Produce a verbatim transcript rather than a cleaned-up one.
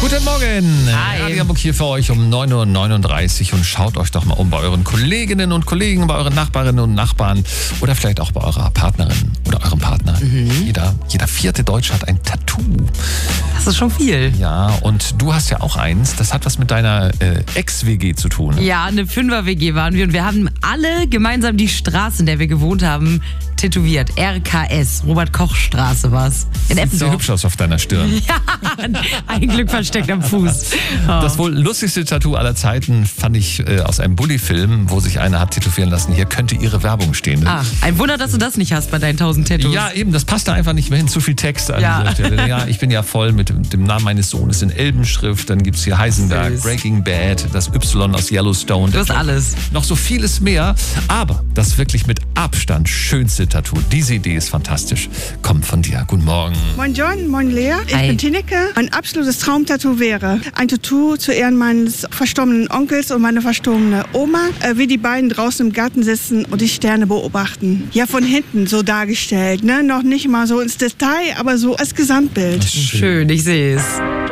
Guten Morgen. Hi. Radio Hamburg hier für euch um neun Uhr neununddreißig und schaut euch doch mal um bei euren Kolleginnen und Kollegen, bei euren Nachbarinnen und Nachbarn oder vielleicht auch bei eurer Partnerin oder eurem Partner. Mhm. Jeder, jeder vierte Deutsche hat ein Tattoo. Das ist schon viel. Ja, und du hast ja auch eins. Das hat was mit deiner äh, Ex-W G zu tun. Ja, eine Fünfer-W G waren wir und wir haben alle gemeinsam die Straße, in der wir gewohnt haben, tätowiert. R K S, Robert-Koch-Straße war es. In Sieht sehr Eppendorf. hübsch aus auf deiner Stirn. Ja, ein Glück versteckt am Fuß. Oh. Das wohl lustigste Tattoo aller Zeiten fand ich äh, aus einem Bully-Film, wo sich einer hat tätowieren lassen. Hier könnte ihre Werbung stehen. Ah, ein Wunder, dass du das nicht hast bei deinen tausend Tattoos. Ja, eben, das passt da einfach nicht mehr hin. Zu viel Text an Ja. dieser Stelle. Ja, ich bin ja voll mit dem Namen meines Sohnes in Elbenschrift. Dann gibt es hier Heisenberg, Süß. Breaking Bad, das Y aus Yellowstone. Du hast alles. Noch so vieles mehr. Aber das wirklich mit Abstand schönste Tattoo, diese Idee ist fantastisch, kommt von dir. Guten Morgen. Moin John, moin Lea, ich Hi. bin Tineke. Mein absolutes Traumtattoo wäre ein Tattoo zu Ehren meines verstorbenen Onkels und meiner verstorbenen Oma, äh, wie die beiden draußen im Garten sitzen und die Sterne beobachten. Ja, von hinten so dargestellt, ne? Noch nicht mal so ins Detail, aber so als Gesamtbild. Schön, ich sehe es.